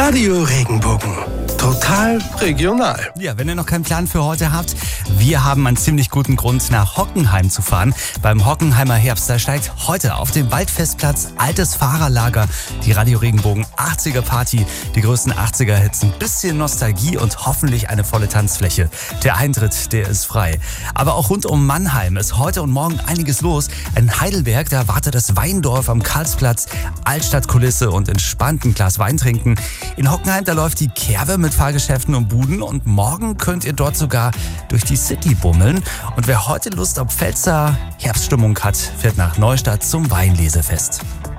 Radio Regenbogen. Total regional. Ja, wenn ihr noch keinen Plan für heute habt, wir haben einen ziemlich guten Grund, nach Hockenheim zu fahren. Beim Hockenheimer Herbst, da steigt heute auf dem Waldfestplatz Altes Fahrerlager die Radio Regenbogen 80er Party. Die größten 80er-Hits, ein bisschen Nostalgie und hoffentlich eine volle Tanzfläche. Der Eintritt, der ist frei. Aber auch rund um Mannheim ist heute und morgen einiges los. In Heidelberg, da wartet das Weindorf am Karlsplatz, Altstadtkulisse und entspannt ein Glas Wein trinken. In Hockenheim, da läuft die Kerwe mit Fahrgeschäften und Buden und morgen könnt ihr dort sogar durch die City bummeln. Und wer heute Lust auf Pfälzer Herbststimmung hat, fährt nach Neustadt zum Weinlesefest.